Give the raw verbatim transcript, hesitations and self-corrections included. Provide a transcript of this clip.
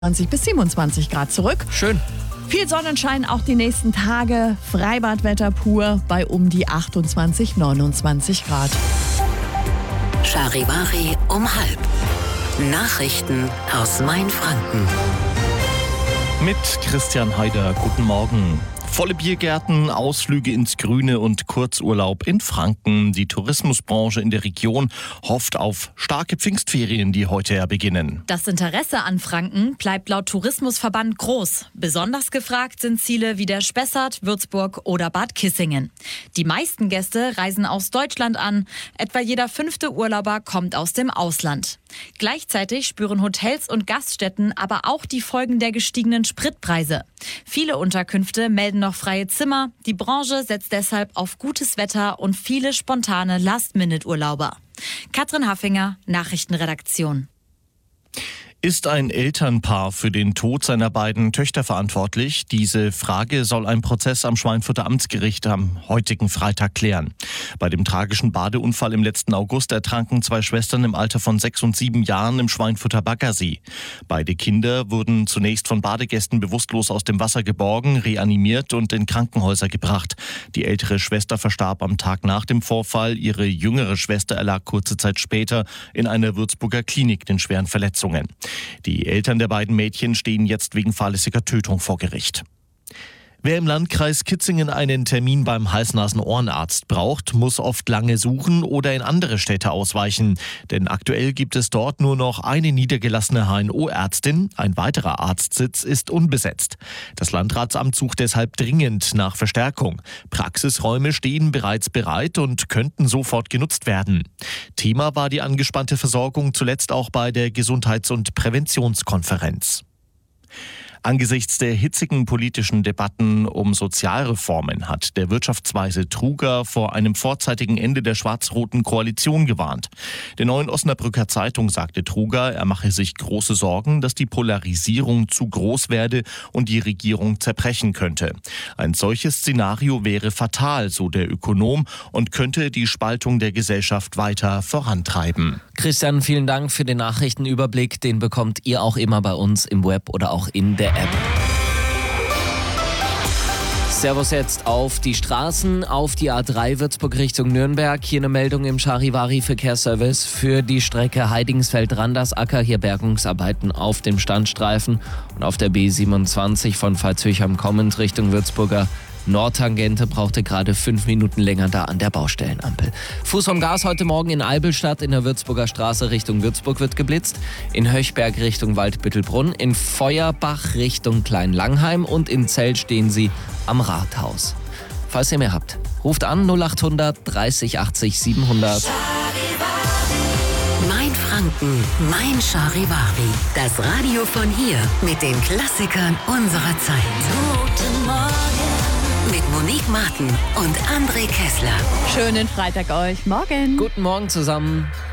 zwanzig bis siebenundzwanzig Grad zurück. Schön. Viel Sonnenschein auch die nächsten Tage. Freibadwetter pur bei um die achtundzwanzig, neunundzwanzig Grad. Charivari um halb. Nachrichten aus Mainfranken. Mit Christian Heider, guten Morgen. Volle Biergärten, Ausflüge ins Grüne und Kurzurlaub in Franken. Die Tourismusbranche in der Region hofft auf starke Pfingstferien, die heute ja beginnen. Das Interesse an Franken bleibt laut Tourismusverband groß. Besonders gefragt sind Ziele wie der Spessart, Würzburg oder Bad Kissingen. Die meisten Gäste reisen aus Deutschland an. Etwa jeder fünfte Urlauber kommt aus dem Ausland. Gleichzeitig spüren Hotels und Gaststätten aber auch die Folgen der gestiegenen Spritpreise. Viele Unterkünfte melden noch freie Zimmer. Die Branche setzt deshalb auf gutes Wetter und viele spontane Last-Minute-Urlauber. Katrin Haffinger, Nachrichtenredaktion. Ist ein Elternpaar für den Tod seiner beiden Töchter verantwortlich? Diese Frage soll ein Prozess am Schweinfurter Amtsgericht am heutigen Freitag klären. Bei dem tragischen Badeunfall im letzten August ertranken zwei Schwestern im Alter von sechs und sieben Jahren im Schweinfurter Baggersee. Beide Kinder wurden zunächst von Badegästen bewusstlos aus dem Wasser geborgen, reanimiert und in Krankenhäuser gebracht. Die ältere Schwester verstarb am Tag nach dem Vorfall. Ihre jüngere Schwester erlag kurze Zeit später in einer Würzburger Klinik den schweren Verletzungen. Die Eltern der beiden Mädchen stehen jetzt wegen fahrlässiger Tötung vor Gericht. Wer im Landkreis Kitzingen einen Termin beim Hals-Nasen-Ohrenarzt braucht, muss oft lange suchen oder in andere Städte ausweichen. Denn aktuell gibt es dort nur noch eine niedergelassene H N O-Ärztin. Ein weiterer Arztsitz ist unbesetzt. Das Landratsamt sucht deshalb dringend nach Verstärkung. Praxisräume stehen bereits bereit und könnten sofort genutzt werden. Thema war die angespannte Versorgung zuletzt auch bei der Gesundheits- und Präventionskonferenz. Angesichts der hitzigen politischen Debatten um Sozialreformen hat der Wirtschaftsweise Truger vor einem vorzeitigen Ende der schwarz-roten Koalition gewarnt. Der Neuen Osnabrücker Zeitung sagte Truger, er mache sich große Sorgen, dass die Polarisierung zu groß werde und die Regierung zerbrechen könnte. Ein solches Szenario wäre fatal, so der Ökonom, und könnte die Spaltung der Gesellschaft weiter vorantreiben. Christian, vielen Dank für den Nachrichtenüberblick. Den bekommt ihr auch immer bei uns im Web oder auch in der App. Servus jetzt auf die Straßen, auf die A drei Würzburg Richtung Nürnberg. Hier eine Meldung im Charivari-Verkehrsservice für die Strecke Heidingsfeld-Randersacker. Hier Bergungsarbeiten auf dem Standstreifen. Und auf der B siebenundzwanzig von Pfalzhöchheim kommend Richtung Würzburger Nordtangente brauchte gerade fünf Minuten länger da an der Baustellenampel. Fuß vom Gas heute Morgen in Eibelstadt in der Würzburger Straße Richtung Würzburg wird geblitzt. In Höchberg Richtung Waldbüttelbrunn, in Feuerbach Richtung Kleinlangheim und in Zell stehen sie am Rathaus. Falls ihr mehr habt, ruft an null acht hundert dreißig achtzig siebenhundert. Mainfranken, mein Charivari. Das Radio von hier mit den Klassikern unserer Zeit. Guten Morgen. Mit Monique Martin und André Kessler. Schönen Freitag euch. Morgen. Guten Morgen zusammen.